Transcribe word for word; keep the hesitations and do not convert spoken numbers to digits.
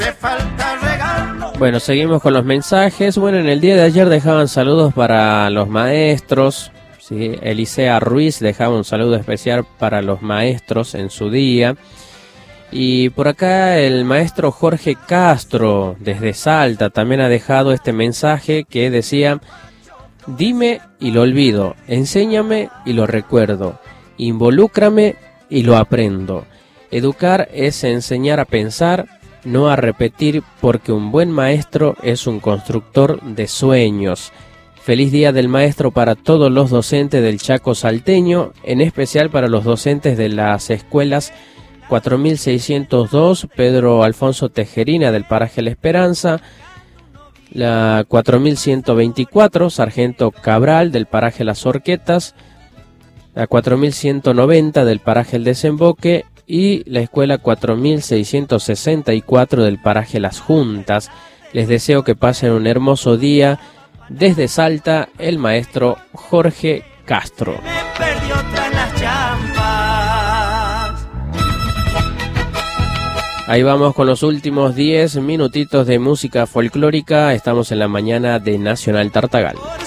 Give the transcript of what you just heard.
Bueno, seguimos con los mensajes. Bueno, en el día de ayer dejaban saludos para los maestros, ¿sí? Elisea Ruiz dejaba un saludo especial para los maestros en su día. Y por acá el maestro Jorge Castro, desde Salta, también ha dejado este mensaje que decía: dime y lo olvido, enséñame y lo recuerdo, involúcrame y lo aprendo. Educar es enseñar a pensar, no a repetir, porque un buen maestro es un constructor de sueños. Feliz Día del Maestro para todos los docentes del Chaco salteño, en especial para los docentes de las escuelas cuatro mil seiscientos dos, Pedro Alfonso Tejerina del paraje La Esperanza, la cuatro mil ciento veinticuatro, Sargento Cabral del paraje Las Horquetas, la cuatro mil ciento noventa del paraje El Desemboque y la escuela cuatro mil seiscientos sesenta y cuatro del paraje Las Juntas. Les deseo que pasen un hermoso día. Desde Salta, el maestro Jorge Castro. Me perdió tras las champas. Ahí vamos con los últimos diez minutitos de música folclórica. Estamos en la mañana de Nacional Tartagal.